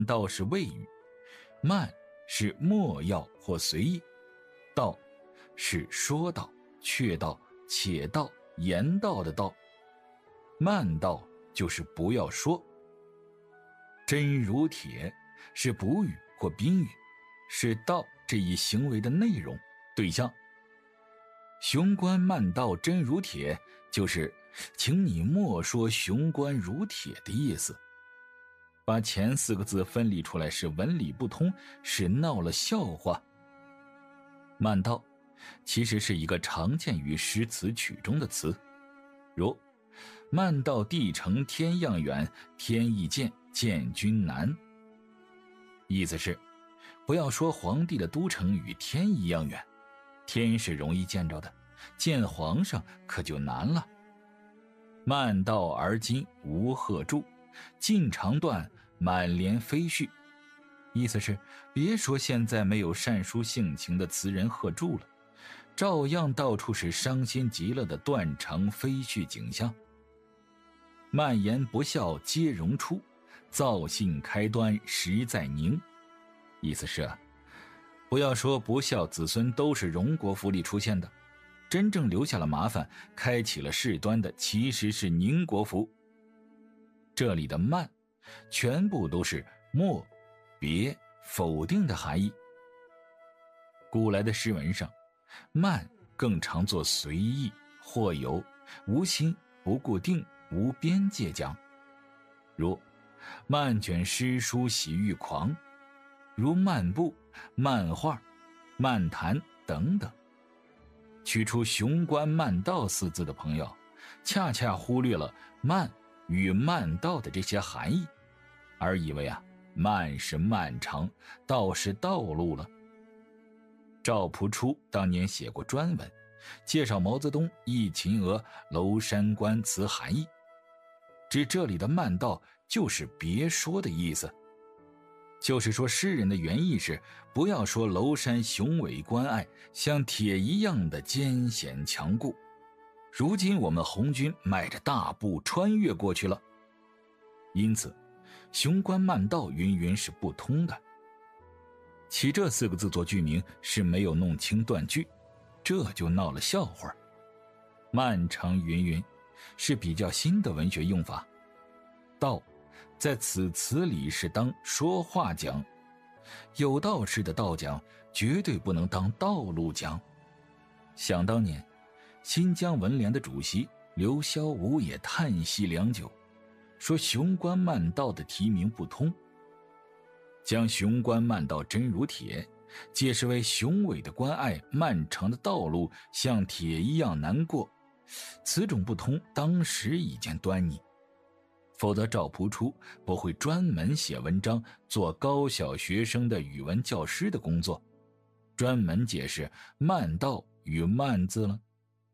道是谓语，慢是莫要或随意，道是说道、确道、且道、言道的道。慢道就是不要说。真如铁是补语或宾语，是道这一行为的内容、对象。雄关慢道真如铁就是请你莫说雄关如铁的意思。把前4个字分离出来是文理不通，是闹了笑话。慢道其实是一个常见于诗词曲中的词，如慢道地城天样远，天亦见，见君难。意思是不要说皇帝的都城与天一样远，天是容易见着的，见皇上可就难了。慢道而今无贺铸，尽肠断，满帘飞絮。意思是别说现在没有善书性情的词人贺铸了，照样到处是伤心极了的断肠飞絮景象。慢言不孝皆荣出，造性开端实在宁。意思是不要说不孝子孙都是荣国府里出现的，真正留下了麻烦，开启了事端的其实是宁国府。这里的慢全部都是莫、别、否定的含义。古来的诗文上，慢更常作随意、或有、无心、不固定、无边界讲，如漫卷诗书喜欲狂，如漫步、漫画、漫谈等等。取出雄关慢道4字的朋友，恰恰忽略了慢与慢道的这些含义，而以为慢是漫长，道是道路了。赵朴初当年写过专文，介绍毛泽东忆秦娥娄山关词含义，指这里的慢道就是别说的意思，就是说诗人的原意是不要说娄山雄伟关隘像铁一样的艰险强固，如今我们红军迈着大步穿越过去了。因此雄关慢道云云是不通的。起这4个字做句名是没有弄清断句，这就闹了笑话。漫长云云是比较新的文学用法，道在此词里是当说话讲，有道式的道讲绝对不能当道路讲。想当年新疆文联的主席刘霄武也叹息良久，说雄关慢道的题名不通，将雄关慢道真如铁解释为雄伟的关隘，漫长的道路像铁一样难过，此种不通当时已见端倪，否则赵朴初不会专门写文章做高小学生的语文教师的工作，专门解释慢道与慢字了。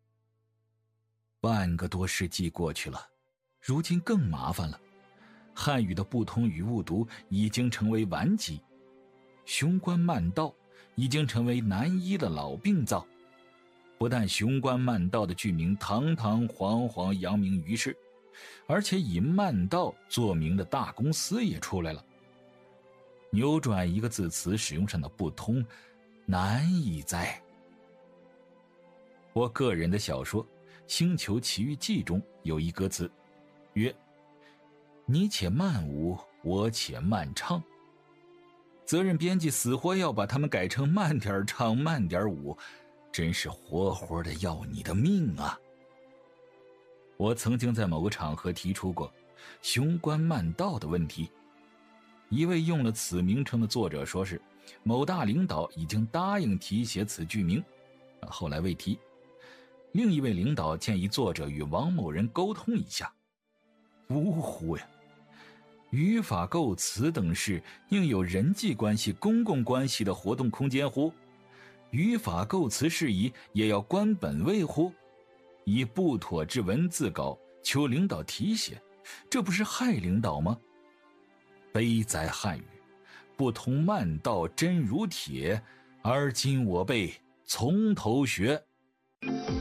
半个多世纪过去了，如今更麻烦了，汉语的不通与误读已经成为顽疾，雄关慢道已经成为难医的老病灶。不但雄关慢道的剧名堂堂皇皇扬名于世，而且以慢道做名的大公司也出来了。扭转一个字词使用上的不通，难以哉。我个人的小说《星球奇遇记》中有一歌词，曰：你且慢舞，我且慢唱。责任编辑死活要把他们改成慢点唱慢点舞，真是活活的要你的命啊。我曾经在某个场合提出过雄关慢道的问题，一位用了此名称的作者说是某大领导已经答应题写此剧名，后来未提。另一位领导建议作者与王某人沟通一下。呜呼呀，语法构词等事应有人际关系公共关系的活动空间乎？语法构词事宜也要官本位乎？以不妥之文字稿求领导题写，这不是害领导吗？悲哉汉语，不通慢道真如铁，而今我辈从头学。